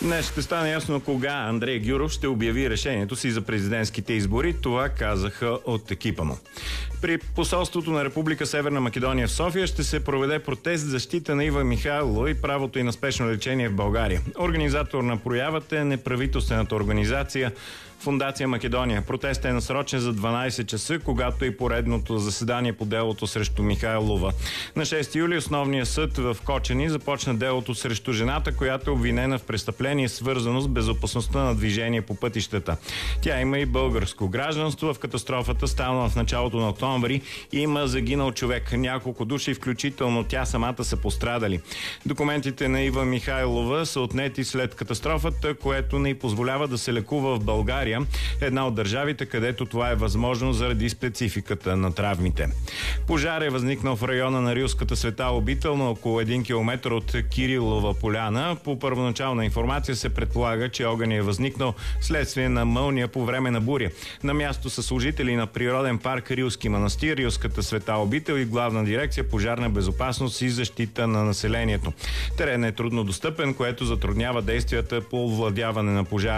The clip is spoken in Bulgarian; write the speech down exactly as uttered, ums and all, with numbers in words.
Днес ще стане ясно кога Андрей Гюров ще обяви решението си за президентските избори. Това казаха от екипа му. При посолството на Република Северна Македония в София ще се проведе протест в защита на Ива Михайлова и правото й на спешно лечение в България. Организатор на проявата е неправителствената организация Фондация Македония. Протестът е насрочен за дванайсет часа, когато и поредното заседание по делото срещу Михайлова. На шести юли основният съд в Кочани започна делото срещу жената, която е обвинена в престъпление, свързано с безопасността на движение по пътищата. Тя има и българско гражданство. В катастрофата, станала в началото на октомври, има загинал човек. Няколко души, включително тя самата, са пострадали. Документите на Ива Михайлова са отнети след катастрофата, което не й позволява да се лекува в България, една от държавите, където това е възможно заради спецификата на травмите. Пожар е възникнал в района на Рилската света обител на около един километър от Кирилова поляна. По първоначална информация се предполага, че огън е възникнал следствие на мълния по време на буря. На място са служители на природен парк Рилски манастир, Рилската света обител и Главна дирекция пожарна безопасност и защита на населението. Теренът е трудно достъпен, което затруднява действията по овладяване на пожара.